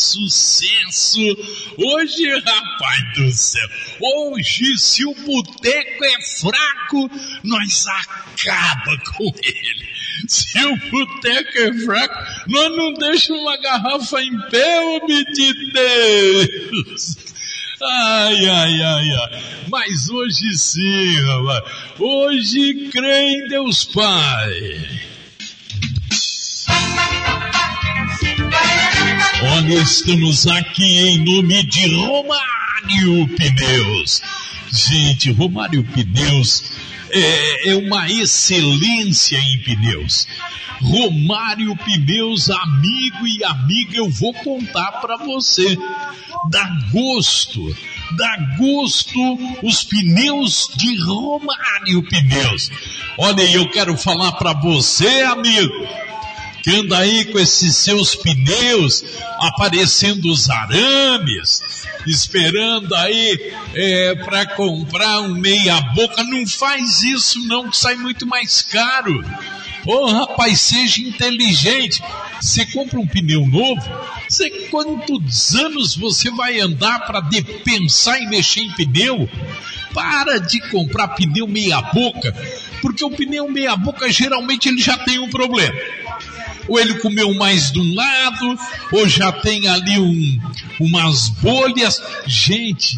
sucesso. Hoje, rapaz do céu, hoje se o boteco é fraco, nós acaba com ele. Se o boteco é fraco, nós não deixamos uma garrafa em pé, homem de Deus. Ai. Mas hoje sim, rapaz. Hoje crê em Deus Pai. Olha, estamos aqui em nome de Romário Pneus. Gente, Romário Pneus é uma excelência em pneus. Romário Pneus, amigo e amiga, eu vou contar para você. Dá gosto os pneus de Romário Pneus. Olha, eu quero falar para você, amigo, que anda aí com esses seus pneus, aparecendo os arames, esperando aí para comprar um meia boca. Não faz isso não, que sai muito mais caro. Rapaz, seja inteligente. Você compra um pneu novo, quantos anos você vai andar para pensar em mexer em pneu? Para de comprar pneu meia boca, porque o pneu meia boca geralmente ele já tem um problema. Ou ele comeu mais de um lado, ou já tem ali umas bolhas. Gente,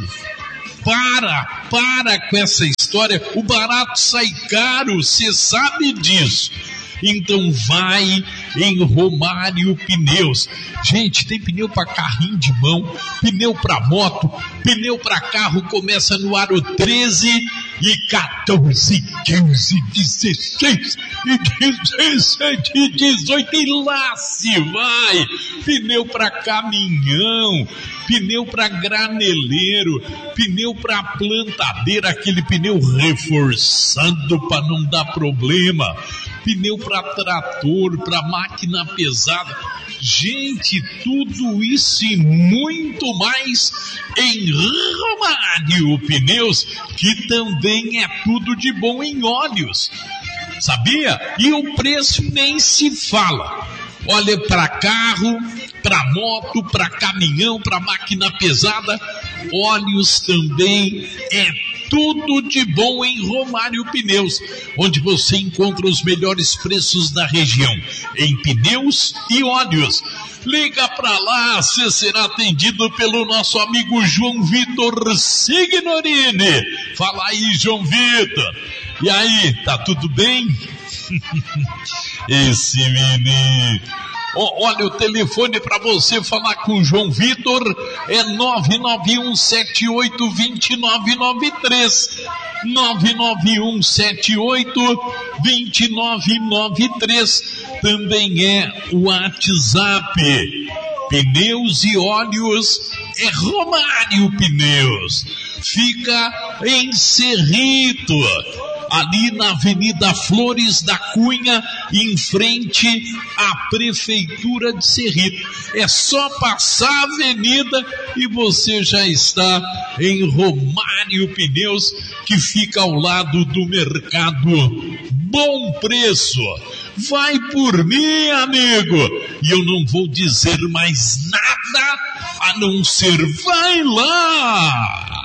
para com essa história. O barato sai caro, você sabe disso. Então vai em Romário Pneus. Gente, tem pneu para carrinho de mão, pneu para moto, pneu para carro, começa no aro 13 e 14, 15, 16 e 17 e 18 e lá se vai. Pneu para caminhão, pneu para graneleiro, pneu para plantadeira, aquele pneu reforçado para não dar problema, pneu para trator, para máquina pesada. Gente, tudo isso e muito mais em Romário Pneus, que também é tudo de bom em óleos. Sabia? E o preço nem se fala. Olha, para carro, para moto, para caminhão, para máquina pesada, óleos também é tudo de bom em Romário Pneus, onde você encontra os melhores preços da região, em pneus e óleos. Liga para lá, você será atendido pelo nosso amigo João Vitor Signorini. Fala aí, João Vitor. E aí, tá tudo bem? Esse menino. Olha, o telefone para você falar com o João Vitor é 991782993. 991782993. Também é o WhatsApp. Pneus e óleos é Romário Pneus. Fica em Cerrito, ali na Avenida Flores da Cunha, em frente à Prefeitura de Cerrito. É só passar a avenida e você já está em Romário Pneus, que fica ao lado do mercado Bom Preço. Vai por mim, amigo, e eu não vou dizer mais nada a não ser vai lá.